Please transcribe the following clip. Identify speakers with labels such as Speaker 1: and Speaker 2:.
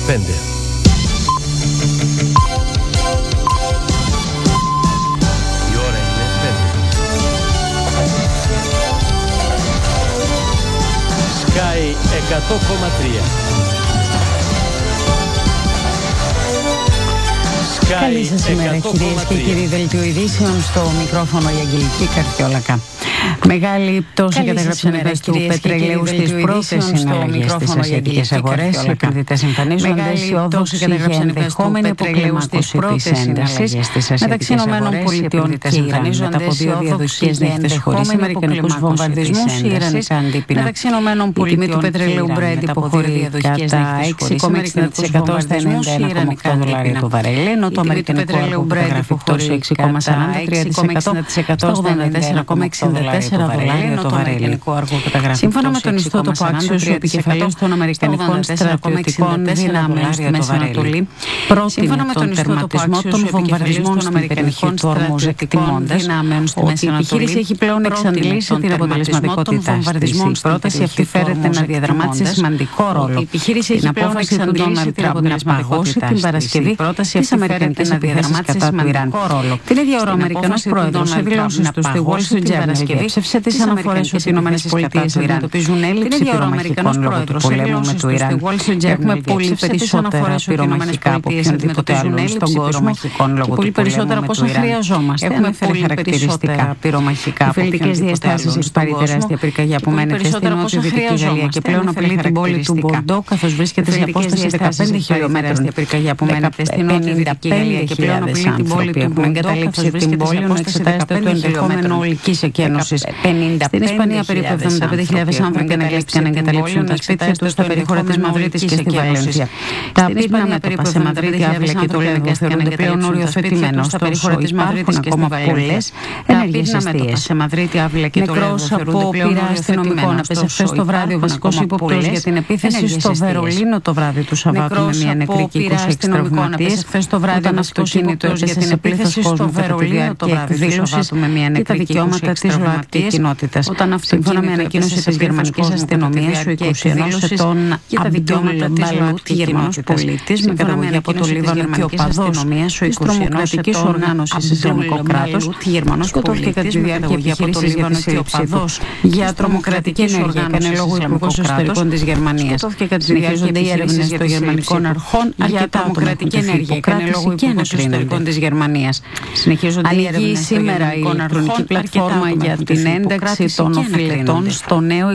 Speaker 1: 5. Η ώρα είναι 5. Sky 100,3.
Speaker 2: Καλή σας ημέρα, κυρίες και κύριοι. Δελτίο ειδήσεων, στο μικρόφωνο η Αγγελική Καρδιόλακα. Μεγάλη πτώση καταγράψαν του πετρελαίου στις πρώτες συναλλαγές στις ασιατικές αγορές. Οι επενδυτές εμφανίζονται αισιόδοξοι για ενδεχόμενη αποκλιμάκωση της έντασης μεταξύ ΗΠΑ και Ιράν. Μετά από 2 διαδοχικές νύχτες χωρίς αμερικανικούς βομβαρδισμούς ή ιρανικά αντίπεινα. Η τιμή του πετρελαίου Brent υποχωρεί κατά 6,60% στα $91,8 το βαρέλι, ενώ το αμερικανικό αργό καταγράφει πτώση 6,43% στο $84,64 το βαρέλι. Σύμφωνα με τον ιστότοπο Axios, ο επικεφαλής των αμερικανικών στρατιωτικών δυνάμεων στη Μέση Ανατολή πρότεινε τον τερματισμό των βομβαρδισμών στην περιοχή του Ορμούζ, εκτιμώντας ότι η επιχείρηση έχει πλέον εξαντλήσει την αποτελεσματικότητά της. Η πρόταση αυτή φέρεται να διαδραμάτισε σημαντικό ρόλο στην απόφαση του Ντόναλντ Τραμπ να παγώσει την Παρασκευή τις αμερικανικές επιθέσεις κατά του Ιράν. Την ίδια ώρα ο Αμερικανός πρόεδρος σε δηλώσεις του στη Wall Street Journal διέψευσε τις αναφορές ότι οι ΗΠΑ αντιμετωπίζουν έλλειψη πυρομαχικών λόγω του πολέμου με το Ιράν. Έχουμε πολύ περισσότερα πυρομαχικά από οποιονδήποτε άλλο στον κόσμο και πολύ περισσότερα από όσα χρειαζόμαστε. Έχουμε πολύ χαρακτηριστικά πυρομαχικά. Οι φιλετικές διαστάσεις έχει πάρει τεράστια πυρκαγιά που μένεται στην νότιο-δυτική Γαλλία και πλέον απειλεί την πόλη του Μπορντό, καθώς βρίσκεται σε απόσταση 15 χιλιόμετρων. Πυρκαγιά που μένεται στην νότιο-δυτική Γαλλία και πλέον απειλεί την πόλη του Μπορντό, εγκαταλείψει την πόλη ενώ εξετάζεται το ενδεχόμενο ολικής εκένωσης. Στην Ισπανία περίπου 75.000 άνθρωποι αναγκάστηκαν να εγκαταλείψουν τα σπίτια τους στα περίχωρα της Μαδρίτης και στη Βαλένθια. Τα απείλητα μέτωπα σε Μαδρίτη, Άβυλα και Τολέδο θεωρούνται πλέον οριοθετημένα, ωστόσο υπάρχουν ακόμα πολλές ενεργές εστίες. Νεκρός από πειρά αστυνομικών. Έπεσε χθες το βράδυ ο βασικός ύποπτος για την επίθεση στο Βερολίνο το βράδυ του Σαββάτου με μια νεκρή και 26 τραυματίες. Όταν αυτοκίνητο έπεσε σε πλήθος κόσμου κατά τη διάρκεια εκδήλωσης για τα δικαιώματα της ΛΟΑΤΚΙ κοινότητας. Σύμφωνα με ανακοίνωση της γερμανικής αστυνομίας, ο 21 ετών Αμπτούλ Μπαλούτ, Γερμανός πολίτης με καταγωγή από το Λίβανο και οπαδός της τρομοκρατικής οργάνωσης Ισλαμικό κράτος, σκοτώθηκε κατά τη διάρκεια επιχείρησης για τη σύλληψή του για τρομοκρατική ενέργεια. Έκανε λόγο ο Υπουργός Εσωτερικών της Γερμανίας. Συνεχίζονται οι έρευνες των γερμανικών αρχών για τρομοκρατική ενέργεια. Έκανε λόγο ο Υπουργός Εσωτερικών της Γερμανίας. Ανοίγει σήμερα η ηλεκτρονική πλατφόρμα για την ένταξη των οφειλετών στο νέο